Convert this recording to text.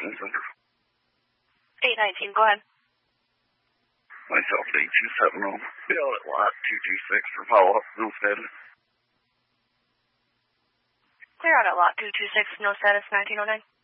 Center. 819, go ahead. Myself, 8270. Bill at lot 226 for follow-up, no status. Clear out at lot 226, no status, 1909.